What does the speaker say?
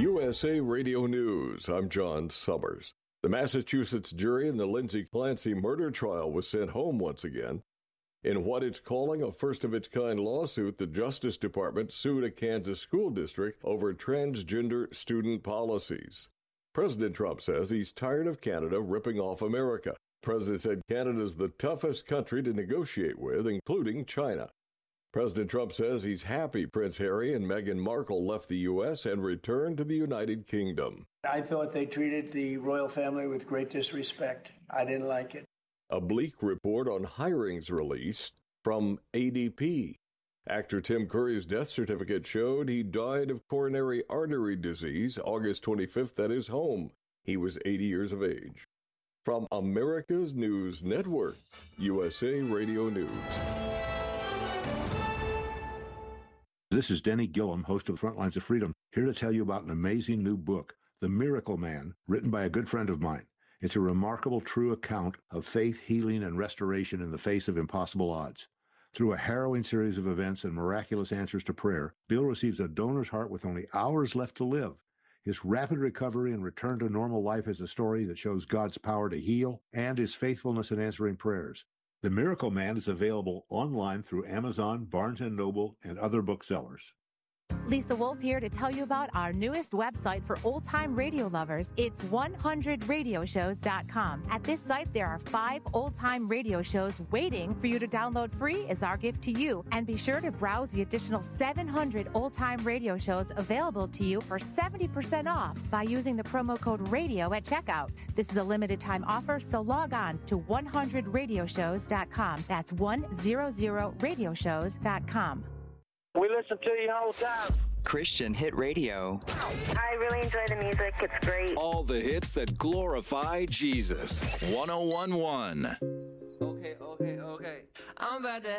USA Radio News, I'm John Summers. The Massachusetts jury in the Lindsay Clancy murder trial was sent home once again. In what it's calling a first-of-its-kind lawsuit, the Justice Department sued a Kansas school district over transgender student policies. President Trump says he's tired of Canada ripping off America. The president said Canada's the toughest country to negotiate with, including China. President Trump says he's happy Prince Harry and Meghan Markle left the U.S. and returned to the United Kingdom. I thought they treated the royal family with great disrespect. I didn't like it. A bleak report on hirings released from ADP. Actor Tim Curry's death certificate showed he died of coronary artery disease August 25th at his home. He was 80 years of age. From America's News Network, USA Radio News. This is Denny Gillum, host of Frontlines of Freedom, here to tell you about an amazing new book, The Miracle Man, written by a good friend of mine. It's a remarkable, true account of faith, healing, and restoration in the face of impossible odds. Through a harrowing series of events and miraculous answers to prayer, Bill receives a donor's heart with only hours left to live. His rapid recovery and return to normal life is a story that shows God's power to heal and his faithfulness in answering prayers. The Miracle Man is available online through Amazon, Barnes & Noble, and other booksellers. Lisa Wolf here to tell you about our newest website for old-time radio lovers. It's 100radioshows.com. At this site, there are 5 old-time radio shows waiting for you to download free as our gift to you. And be sure to browse the additional 700 old-time radio shows available to you for 70% off by using the promo code RADIO at checkout. This is a limited-time offer, so log on to 100radioshows.com. That's 100radioshows.com. We listen to you all the time. Christian Hit Radio. I really enjoy the music. It's great. All the hits that glorify Jesus. 1011. Okay. I'm about to